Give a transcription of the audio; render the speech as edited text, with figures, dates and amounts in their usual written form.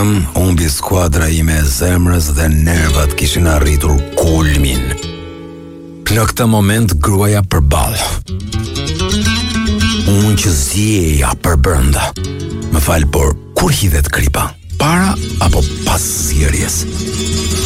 Erdhëm, humbi skuadra ime e zemrës dhe nervat kishin arritur kulmin. Në këtë moment gruaja përballë. Unë që zjeja për brenda. Më fal, por kur hidhet kripa? Para apo pas zjerjes?